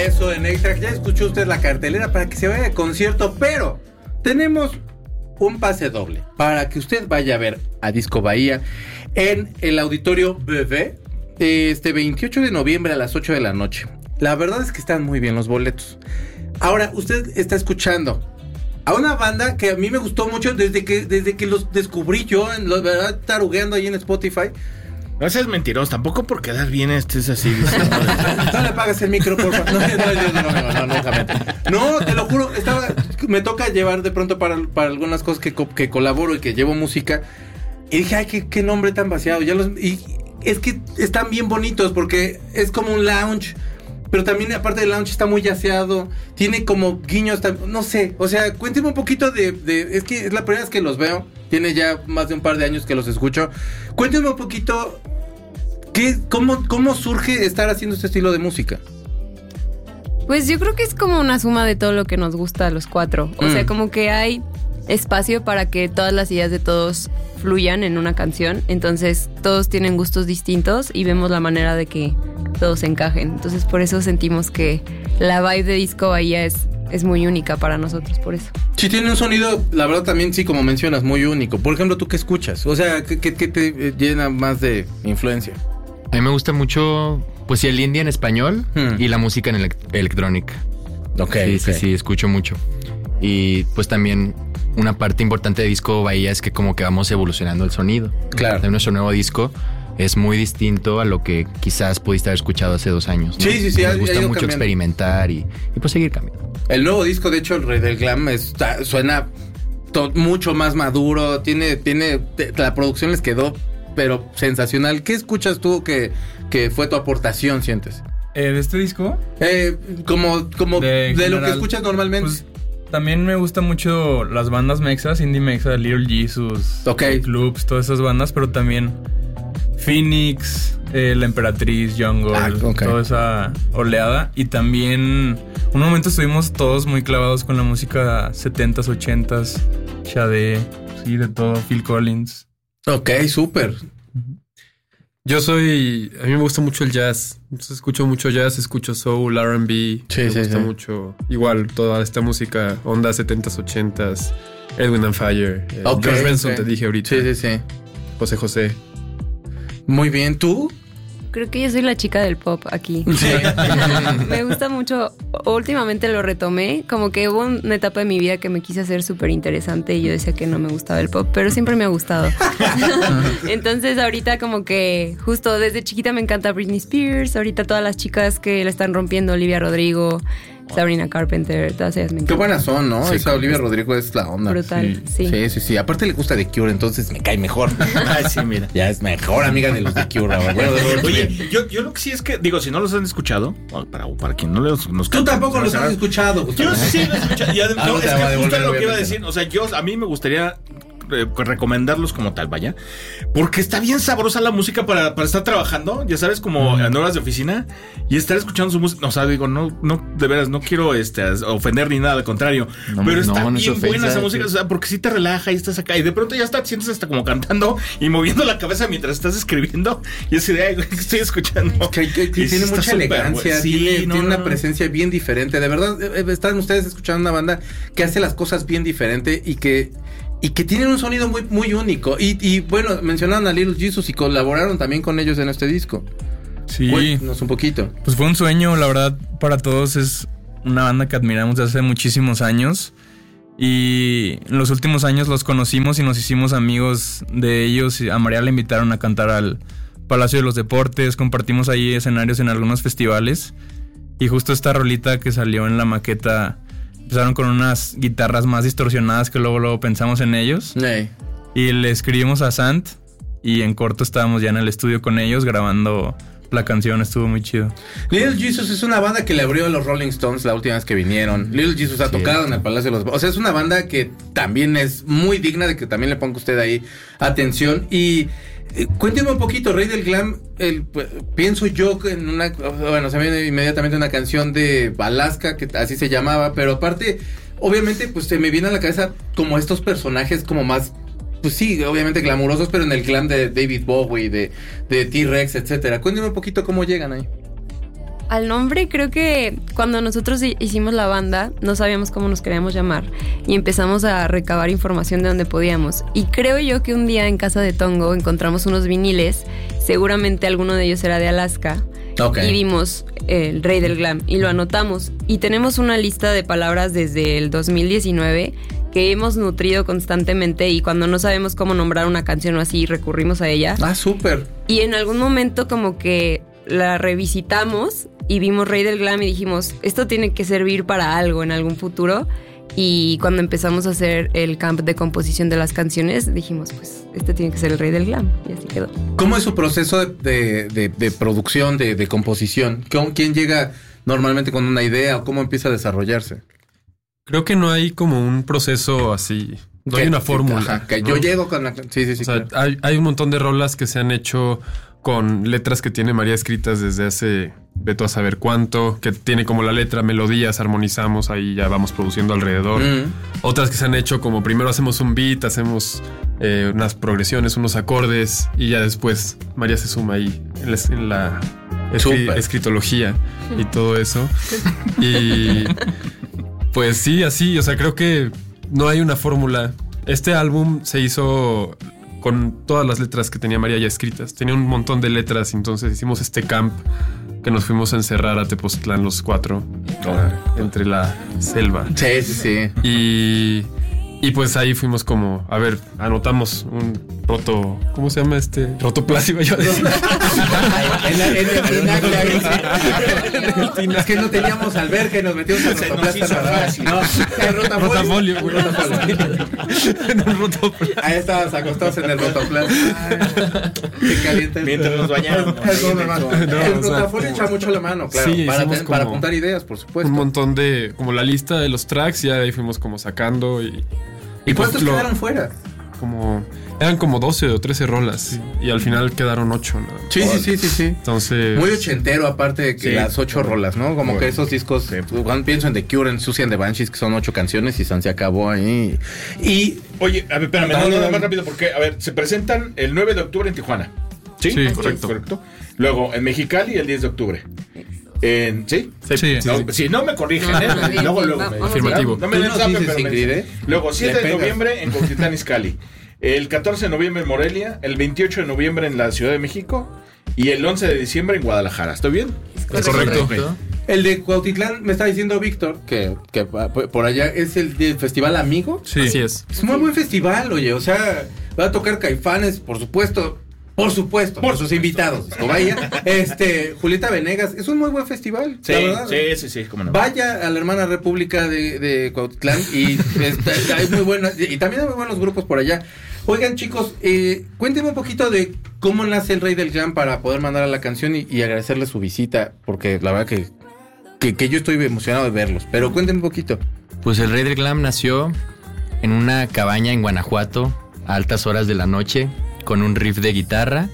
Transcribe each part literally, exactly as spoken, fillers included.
regreso en Extra. Ya escuchó usted la cartelera para que se vaya de concierto, pero tenemos un pase doble para que usted vaya a ver a Disco Bahía en el Auditorio B B este veintiocho de noviembre a las ocho de la noche. La verdad es que están muy bien los boletos. Ahora, usted está escuchando a una banda que a mí me gustó mucho desde que, desde que los descubrí yo, en los verdad, tarugueando ahí en Spotify. No seas mentiroso, tampoco por quedar bien estés así. No le pagas el micro, por favor. No, no, no, no, no, no, no, no, te lo juro, estaba, me toca llevar de pronto para, para algunas cosas que, que colaboro y que llevo música. Y dije, ay, qué, qué nombre tan vaciado. Ya los, y es que están bien bonitos porque es como un lounge. Pero también, aparte del lounge, está muy yaceado. Tiene como guiños, no sé. O sea, cuénteme un poquito de, de... Es que es la primera vez que los veo. Tiene ya más de un par de años que los escucho. Cuénteme un poquito... ¿qué, cómo, ¿Cómo surge estar haciendo este estilo de música? Pues yo creo que es como una suma de todo lo que nos gusta a los cuatro. O mm. sea, como que hay espacio para que todas las ideas de todos fluyan en una canción. Entonces, todos tienen gustos distintos y vemos la manera de que todos encajen. Entonces, por eso sentimos que la vibe de Disco Bahía es, es muy única para nosotros, por eso. Sí, tiene un sonido, la verdad también, sí, como mencionas, muy único. Por ejemplo, ¿tú qué escuchas? O sea, ¿qué, qué, qué te llena más de influencia? A mí me gusta mucho, pues sí, el indie en español hmm. y la música en elect- electrónica. Ok, sí, okay. sí, sí, escucho mucho. Y pues también una parte importante de Disco Bahía es que como que vamos evolucionando el sonido. Claro. De nuestro nuevo disco es muy distinto a lo que quizás pudiste haber escuchado hace dos años, ¿no? Sí, sí, sí. Nos ha, gusta ha mucho cambiando. experimentar y, y pues seguir cambiando. El nuevo disco, de hecho, el Rey del Glam, está, suena to, mucho más maduro. Tiene, tiene, te, la producción les quedó, pero sensacional. ¿Qué escuchas tú que, que fue tu aportación, sientes? Eh, ¿De este disco? Eh, como como de, de lo que escuchas normalmente. Pues, también me gustan mucho las bandas mexas, indie mexa, Little Jesus, okay. Clubs, todas esas bandas, pero también Phoenix, eh, La Emperatriz, Jungle, ah, okay. toda esa oleada. Y también un momento estuvimos todos muy clavados con la música setentas, ochentas, Sade, sí, de todo, Phil Collins. Ok, súper. Yo soy... A mí me gusta mucho el jazz. Entonces escucho mucho jazz, escucho soul, R and B. Sí, me sí, gusta sí. mucho. Igual, toda esta música, onda setentas, ochentas, Edwin and Fire. Eh, okay, George Benson, okay. te dije ahorita. Sí, sí, sí. José José. Muy bien, ¿tú? Creo que yo soy la chica del pop aquí. Sí. Me gusta mucho. Últimamente lo retomé. Como que hubo una etapa de mi vida que me quise hacer súper interesante y yo decía que no me gustaba el pop, pero siempre me ha gustado. Entonces ahorita como que justo desde chiquita me encanta Britney Spears. Ahorita todas las chicas que la están rompiendo, Olivia Rodrigo, Sabrina Carpenter, todas ellas me encantan. Qué buenas son, ¿no? Sí, Esa Olivia Rodrigo es la onda. Brutal, sí. Sí, sí, sí. sí. Aparte le gusta The Cure, entonces me cae mejor. Ay, sí, mira. Ya es mejor amiga de los The Cure ahora. Bueno, oye, yo, yo lo que sí es que, digo, si no los han escuchado, para, para quien no los... Nos Tú tampoco los has escuchado. Yo sí los he escuchado. Y además, ah, no, no es que justo lo que iba a a decir. O sea, yo, a mí me gustaría... recomendarlos como tal, vaya, porque está bien sabrosa la música para, para estar trabajando, ya sabes, como mm. en horas de oficina y estar escuchando su música. O sea, digo, no, no, de veras, no quiero este, ofender ni nada, al contrario, no, pero está no, no bien buena esa música, o sea, porque sí te relaja y estás acá y de pronto ya está, te sientes hasta como cantando y moviendo la cabeza mientras estás escribiendo y así de, ay, estoy escuchando. Que, que, que tiene mucha elegancia, sí, tiene, no, tiene una no. presencia bien diferente, de verdad, están ustedes escuchando una banda que hace las cosas bien diferente y que Y que tienen un sonido muy, muy único. Y, y bueno, mencionaron a Little Jesus y colaboraron también con ellos en este disco. Sí. Cuéntanos un poquito. Pues fue un sueño, la verdad, para todos. Es una banda que admiramos desde hace muchísimos años. Y en los últimos años los conocimos y nos hicimos amigos de ellos. A María le invitaron a cantar al Palacio de los Deportes. Compartimos ahí escenarios en algunos festivales. Y justo esta rolita que salió en la maqueta... Empezaron con unas guitarras más distorsionadas que luego, luego pensamos en ellos. Hey. Y le escribimos a Sant y en corto estábamos ya en el estudio con ellos grabando la canción. Estuvo muy chido. Little Jesus es una banda que le abrió a los Rolling Stones la última vez que vinieron. Little Jesus ha sí, tocado en el Palacio de los... O sea, es una banda que también es muy digna de que también le ponga usted ahí atención. Y... Eh, cuénteme un poquito, Rey del Glam, el, pues, pienso yo que en una, bueno, se me viene inmediatamente una canción de Alaska, que así se llamaba, pero aparte, obviamente, pues se me viene a la cabeza como estos personajes como más, pues sí, obviamente glamurosos, pero en el glam de David Bowie, de, de T-Rex, etcétera. Cuénteme un poquito cómo llegan ahí. al nombre, creo que cuando nosotros hicimos la banda, no sabíamos cómo nos queríamos llamar y empezamos a recabar información de donde podíamos. Y creo yo que un día en casa de Tongo encontramos unos viniles, seguramente alguno de ellos era de Alaska. Okay. Y vimos El Rey del Glam y lo anotamos. Y tenemos una lista de palabras desde el dos mil diecinueve que hemos nutrido constantemente y cuando no sabemos cómo nombrar una canción o así, recurrimos a ella. Ah, súper. Y en algún momento como que la revisitamos y vimos Rey del Glam y dijimos, esto tiene que servir para algo en algún futuro. Y cuando empezamos a hacer el camp de composición de las canciones, dijimos, pues, este tiene que ser el Rey del Glam. Y así quedó. ¿Cómo es su proceso de, de, de, de producción, de, de composición? ¿Quién llega normalmente con una idea o cómo empieza a desarrollarse? Creo que no hay como un proceso así. No hay una fórmula. Ajá, que ¿no? Yo llego con la... Sí, sí, sí. O sea, claro. hay, hay un montón de rolas que se han hecho con letras que tiene María escritas desde hace... Veto a saber cuánto, que tiene como la letra, melodías, armonizamos, ahí ya vamos produciendo alrededor. Mm. Otras que se han hecho como primero hacemos un beat, hacemos eh, unas progresiones, unos acordes y ya después María se suma ahí en la, en la escri- escritología y todo eso. Y pues sí, así, o sea, creo que no hay una fórmula. Este álbum se hizo con todas las letras que tenía María ya escritas. Tenía un montón de letras, entonces hicimos este camp que nos fuimos a encerrar a Tepoztlán los cuatro, oh. entre la selva. Sí, sí, sí. Y, y pues ahí fuimos como, a ver, anotamos un roto, ¿cómo se llama este? Rotoplasma, yo decía. en, la, en el tinaco. Es que no teníamos alberca y nos metimos a rotoplasma. No, el rotafolio. Rotafolio. Ahí estabas acostados en el rotoplasma. Qué caliente. Mientras nos bañamos. El rotafolio echa mucho la mano, claro. Sí, para, ten, para apuntar ideas, por supuesto. Un montón de, como la lista de los tracks, ya ahí fuimos como sacando y... ¿Y, ¿Y cuántos pues, quedaron lo, fuera? Como... Eran como doce o trece rolas. Sí. Y al final quedaron ocho, ¿no? Sí, sí, sí, sí, sí. Entonces... Muy ochentero, aparte de que sí. las ocho rolas, ¿no? Como bueno. que esos discos... Sí. Cuando pienso en The Cure, en Susie and the Banshees, que son ocho canciones y se acabó ahí. Y... Oye, a ver, espérame, no, no, no, más rápido, porque, a ver, se presentan el nueve de octubre en Tijuana. ¿Sí? Sí, correcto. correcto. Luego, en Mexicali, el diez de octubre. En, ¿Sí? Sí, sí, no, sí. Si no me corrigen, ¿eh? Luego, luego. Me, Afirmativo. No me den zape, pero Ingrid, ¿eh? Luego, siete de noviembre en Cuautitlán Izcalli. El catorce de noviembre en Morelia. El veintiocho de noviembre en la Ciudad de México. Y el once de diciembre en Guadalajara. ¿Estoy bien? Es correcto. correcto. El de Cuautitlán, me está diciendo Víctor, que, que por allá es el del Festival Amigo. Sí, así es. Es un muy buen festival, oye. O sea, va a tocar Caifanes, por supuesto. Por supuesto, por sus invitados. Vaya, este, Julieta Venegas, es un muy buen festival. Sí, la verdad. sí, sí, sí, cómo no. Vaya a la hermana República de, de Cuautitlán y está, hay muy buenas, y también hay muy buenos grupos por allá. Oigan, chicos, eh, cuéntenme un poquito de cómo nace el Rey del Glam para poder mandar a la canción y, y agradecerle su visita, porque la verdad que, que, que yo estoy emocionado de verlos. Pero cuéntenme un poquito. Pues el Rey del Glam nació en una cabaña en Guanajuato a altas horas de la noche, con un riff de guitarra.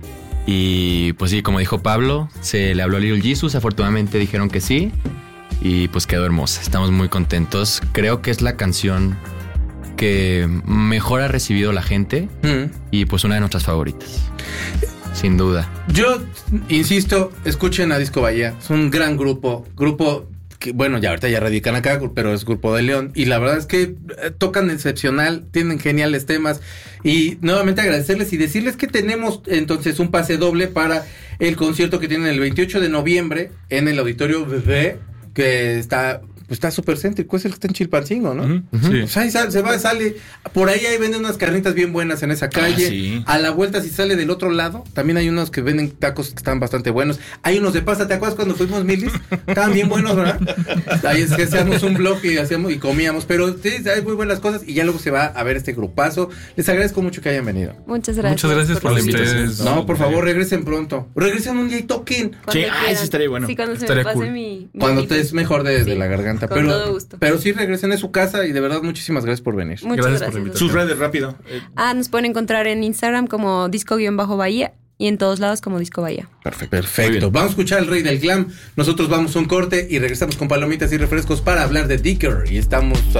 Y pues sí, como dijo Pablo, se le habló a Little Jesus, afortunadamente dijeron que sí. Y pues quedó hermosa, estamos muy contentos. Creo que es la canción que mejor ha recibido la gente mm. y pues una de nuestras favoritas, sin duda. Yo insisto, escuchen a Disco Bahía, es un gran grupo, grupo que, bueno, ya ahorita ya radican acá, pero es Grupo de León. Y la verdad es que eh, tocan excepcional, tienen geniales temas. Y nuevamente agradecerles y decirles que tenemos entonces un pase doble para el concierto que tienen el veintiocho de noviembre en el Auditorio Bebé, que está... Pues está súper céntrico, es el que está en Chilpancingo, ¿no? Uh-huh, uh-huh. Sí. O sea, sale, se va, sale, por ahí ahí venden unas carnitas bien buenas en esa calle. Ah, sí. A la vuelta, si sale del otro lado, también hay unos que venden tacos que están bastante buenos. Hay unos de pasta, ¿te acuerdas cuando fuimos Milis? Estaban bien buenos, ¿verdad? Ahí es que hacíamos un blog y hacíamos y comíamos, pero sí, hay muy buenas cosas y ya luego se va a ver este grupazo. Les agradezco mucho que hayan venido. Muchas gracias. Muchas gracias por, por la invitación. No, por favor, regresen pronto. Regresen un día y toquen. Sí, ay, sí estaría bueno. Sí, cuando se estaría me pase cool. mi, mi Cuando te es mejor de, sí, de la garganta. Con pero, todo gusto. Pero sí regresen a su casa y de verdad muchísimas gracias por venir. Muchas gracias, gracias por la invitación. Sus redes, rápido. Ah, nos pueden encontrar en Instagram como disco-bahía y en todos lados como Disco Bahía. Perfecto. Perfecto. Vamos a escuchar el Rey del Glam. Nosotros vamos a un corte y regresamos con palomitas y refrescos para hablar de Dicker. Y estamos